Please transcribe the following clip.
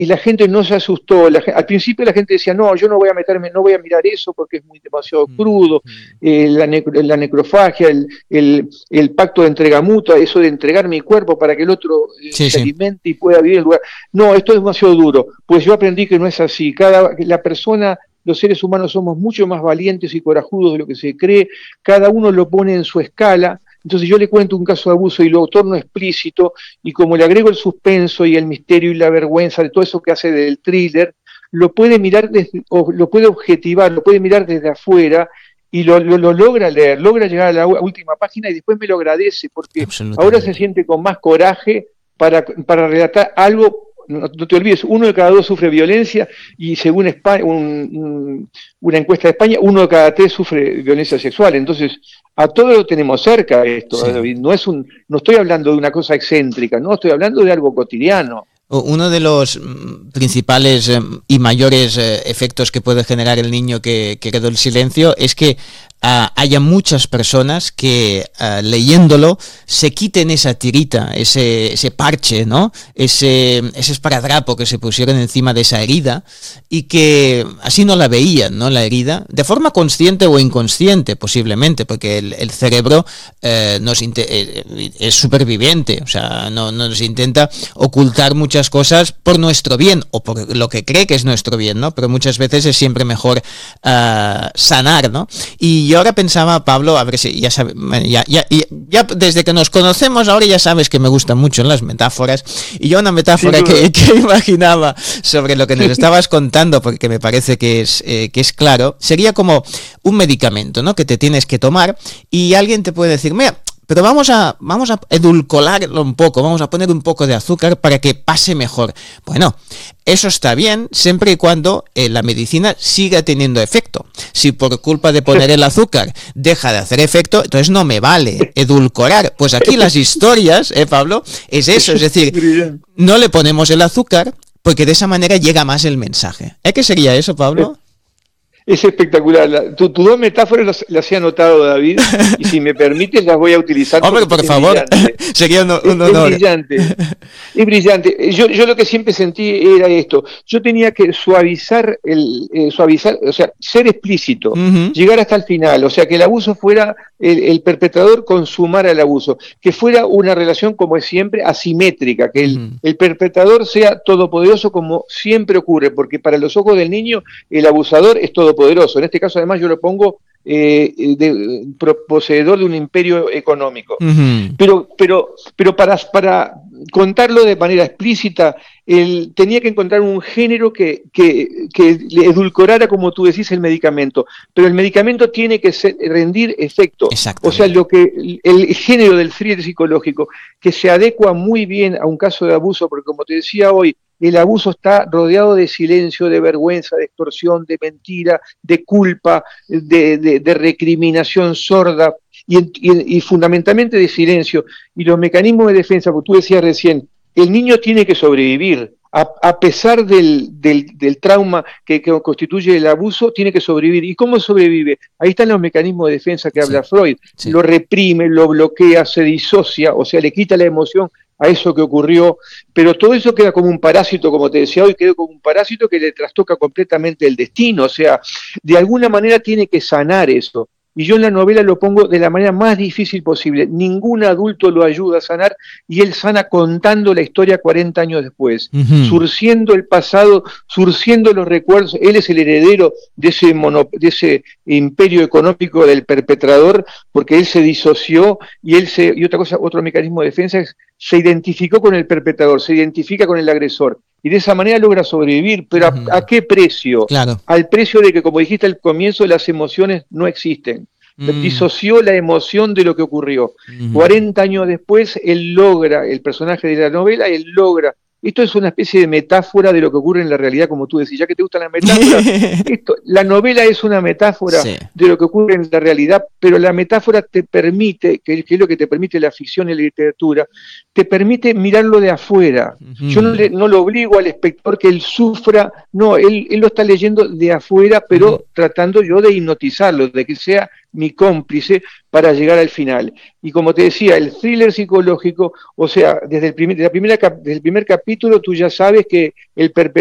y la gente no se asustó. Al principio la gente decía, no, yo no voy a meterme, no voy a mirar eso porque es muy demasiado crudo, la necrofagia, el pacto de entrega mutua, eso de entregar mi cuerpo para que el otro se alimente y pueda vivir en el lugar. No, esto es demasiado duro. Pues yo aprendí que no es así. La persona, los seres humanos somos mucho más valientes y corajudos de lo que se cree, cada uno lo pone en su escala. Entonces yo le cuento un caso de abuso y lo torno explícito, y como le agrego el suspenso y el misterio y la vergüenza de todo eso que hace del thriller, lo puede mirar o lo puede objetivar, lo puede mirar desde afuera, y lo logra leer, logra llegar a la última página y después me lo agradece, porque ahora se siente con más coraje para relatar algo. No te olvides, 1 de cada 2 sufre violencia, y según España, una encuesta de España, 1 de cada 3 sufre violencia sexual. Entonces, a todos lo tenemos cerca esto, David. No estoy hablando de una cosa excéntrica, no, estoy hablando de algo cotidiano. Uno de los principales y mayores efectos que puede generar el niño que quedó en silencio es que haya muchas personas que leyéndolo se quiten esa tirita, ese parche, ¿no? Ese esparadrapo que se pusieron encima de esa herida, y que así no la veían, ¿no? La herida, de forma consciente o inconsciente posiblemente, porque el cerebro es superviviente, o sea, no nos intenta ocultar muchas cosas por nuestro bien o por lo que cree que es nuestro bien, ¿no? Pero muchas veces es siempre mejor sanar, ¿no? Y yo ahora pensaba, Pablo, a ver si ya sabes, ya desde que nos conocemos ahora ya sabes que me gustan mucho las metáforas, y yo una metáfora que imaginaba sobre lo que nos estabas contando, porque me parece que es claro, sería como un medicamento, ¿no? Que te tienes que tomar, y alguien te puede decir, mira, pero vamos a edulcorarlo un poco, vamos a poner un poco de azúcar para que pase mejor. Bueno, eso está bien siempre y cuando la medicina siga teniendo efecto. Si por culpa de poner el azúcar deja de hacer efecto, entonces no me vale edulcorar. Pues aquí las historias, Pablo, es eso, es decir, no le ponemos el azúcar porque de esa manera llega más el mensaje. ¿Qué sería eso, Pablo? Es espectacular. Tus 2 metáforas las he anotado, David, y si me permites las voy a utilizar. Hombre, por favor, sería un honor. Es brillante. Yo lo que siempre sentí era esto. Yo tenía que suavizar, o sea, ser explícito, llegar hasta el final, o sea, que el abuso fuera, el perpetrador consumara el abuso, que fuera una relación, como es siempre, asimétrica, que el perpetrador sea todopoderoso, como siempre ocurre, porque para los ojos del niño el abusador es todopoderoso. En este caso, además, yo lo pongo poseedor de un imperio económico. Pero para contarlo de manera explícita, él tenía que encontrar un género que le edulcorara, como tú decís, el medicamento. Pero el medicamento tiene que rendir efecto. O sea, el género del thriller psicológico, que se adecua muy bien a un caso de abuso, porque como te decía hoy, el abuso está rodeado de silencio, de vergüenza, de extorsión, de mentira, de culpa, de recriminación sorda y fundamentalmente de silencio. Y los mecanismos de defensa, porque tú decías recién, el niño tiene que sobrevivir. A pesar del trauma que constituye el abuso, tiene que sobrevivir. ¿Y cómo sobrevive? Ahí están los mecanismos de defensa que habla Freud. Lo reprime, lo bloquea, se disocia, o sea, le quita la emoción a eso que ocurrió, pero todo eso queda como un parásito, como te decía hoy, quedó como un parásito que le trastoca completamente el destino, o sea, de alguna manera tiene que sanar eso. Y yo en la novela lo pongo de la manera más difícil posible. Ningún adulto lo ayuda a sanar, y él sana contando la historia 40 años después, surciendo el pasado, surciendo los recuerdos. Él es el heredero de ese imperio económico del perpetrador, porque él se disoció y otro mecanismo de defensa es se identificó con el perpetrador, se identifica con el agresor, y de esa manera logra sobrevivir. Pero ¿a qué precio? Claro. Al precio de que, como dijiste al comienzo, las emociones no existen. Disoció la emoción de lo que ocurrió. 40 años después, él logra, el personaje de la novela, él logra. Esto es una especie de metáfora de lo que ocurre en la realidad, como tú decís, ya que te gustan las metáforas. La novela es una metáfora de lo que ocurre en la realidad, pero la metáfora te permite, que es lo que te permite la ficción y la literatura, te permite mirarlo de afuera. Yo no lo obligo al espectador que él sufra, no, él lo está leyendo de afuera, pero tratando yo de hipnotizarlo, de que sea mi cómplice para llegar al final. Y como te decía, el thriller psicológico, o sea, desde el primer capítulo tú ya sabes que el perpetrador